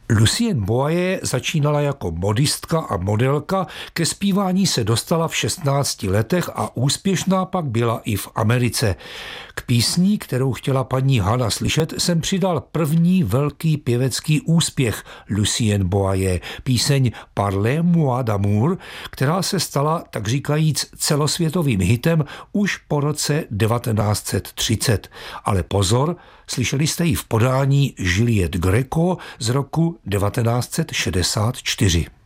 Lucienne Boyer začínala jako modistka a modelka, ke zpívání se dostala v 16 letech a úspěšná pak byla i v Americe. K písni, kterou chtěla paní Hana slyšet, jsem přidal první velký pěvecký úspěch Lucienne Boyer, píseň Parlez-moi d'amour, která se stala, tak říkajíc, celosvětovým hitem už po roce 1930. Ale pozor, slyšeli jste ji v podání Juliette Gréco z roku 1964.